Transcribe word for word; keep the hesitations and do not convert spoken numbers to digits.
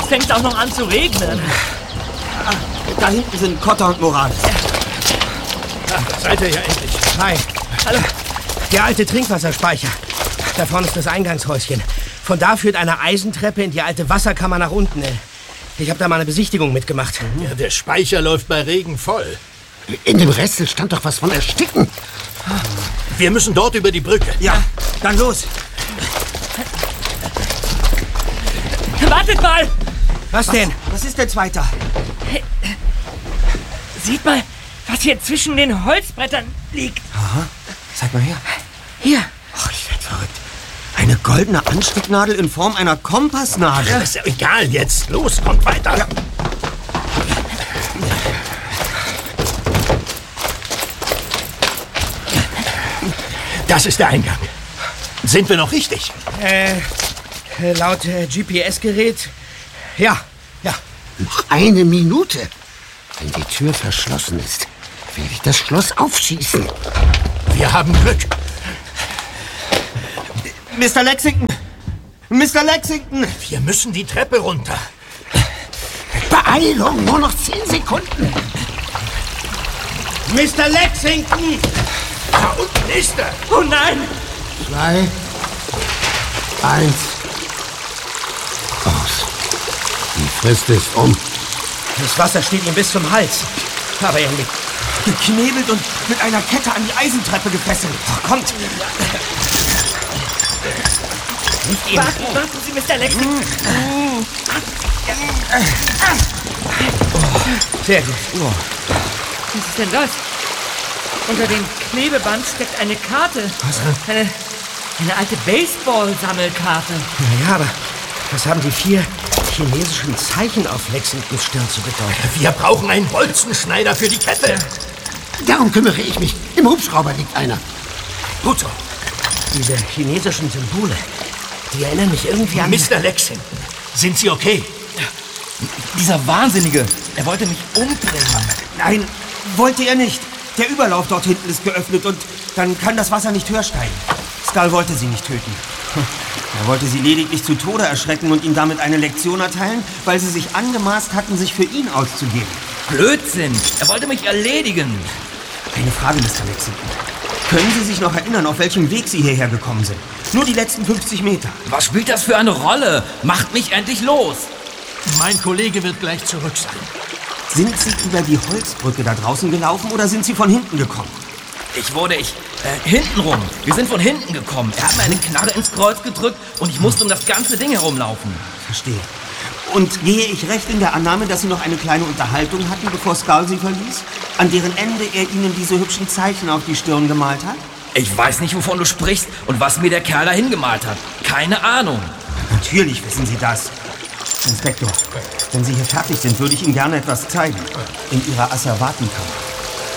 fängt auch noch an zu regnen. Da hinten sind Cotta und Morales. Ach, da seid ihr ja endlich. Hi. Hallo. Der alte Trinkwasserspeicher. Da vorne ist das Eingangshäuschen. Von da führt eine Eisentreppe in die alte Wasserkammer nach unten. Ich habe da mal eine Besichtigung mitgemacht. Ja, der Speicher läuft bei Regen voll. In dem Rätsel stand doch was von Ersticken. Wir müssen dort über die Brücke. Ja, dann los. Wartet mal! Was denn? Was ist jetzt weiter? Sieht mal, was hier zwischen den Holzbrettern liegt. Aha. Zeig mal her. Hier. Ach, ich werd verrückt. Eine goldene Anstecknadel in Form einer Kompassnadel. Ja, ist ja egal jetzt. Los, kommt weiter. Ja. Das ist der Eingang. Sind wir noch richtig? Äh, laut äh, G P S-Gerät. Ja, ja. Noch eine Minute. Wenn die Tür verschlossen ist, werde ich das Schloss aufschießen. Wir haben Glück. Mister Lexington! Mister Lexington! Wir müssen die Treppe runter. Beeilung, nur noch zehn Sekunden. Mister Lexington! Da unten ist er. Oh nein! Zwei, eins, aus. Die Frist ist um. Das Wasser steht ihm bis zum Hals. Aber er liegt. Geknebelt und mit einer Kette an die Eisentreppe gefesselt. Ach, kommt! Nicht ihn. Warten, warten Sie, Mister Lexington. Sehr gut. Was ist denn das? Unter dem Klebeband steckt eine Karte. Was? Eine, eine alte Baseball-Sammelkarte. Ja, aber was haben die vier chinesischen Zeichen auf Lexingtons Stirn zu bedeuten? Wir brauchen einen Bolzenschneider für die Kette. Darum kümmere ich mich. Im Hubschrauber liegt einer. Gut so. Diese chinesischen Symbole, die erinnern mich irgendwie an... Mister Lexington, sind Sie okay? Dieser Wahnsinnige, er wollte mich umbringen. Nein, wollte er nicht. Der Überlauf dort hinten ist geöffnet und dann kann das Wasser nicht höher steigen. Skull wollte sie nicht töten. Er wollte sie lediglich zu Tode erschrecken und ihm damit eine Lektion erteilen, weil sie sich angemaßt hatten, sich für ihn auszugeben. Blödsinn, er wollte mich erledigen. Eine Frage, Mister Lexington. Können Sie sich noch erinnern, auf welchem Weg Sie hierher gekommen sind? Nur die letzten fünfzig Meter. Was spielt das für eine Rolle? Macht mich endlich los. Mein Kollege wird gleich zurück sein. Sind Sie über die Holzbrücke da draußen gelaufen oder sind Sie von hinten gekommen? Ich wurde, ich, äh, hintenrum. Wir sind von hinten gekommen. Er hat mir eine Knarre ins Kreuz gedrückt und ich musste um das ganze Ding herumlaufen. Verstehe. Und gehe ich recht in der Annahme, dass Sie noch eine kleine Unterhaltung hatten, bevor Skull Sie verließ? An deren Ende er Ihnen diese hübschen Zeichen auf die Stirn gemalt hat? Ich weiß nicht, wovon du sprichst und was mir der Kerl da hingemalt hat. Keine Ahnung. Natürlich wissen Sie das. Inspektor, wenn Sie hier fertig sind, würde ich Ihnen gerne etwas zeigen. In Ihrer Asservatenkammer.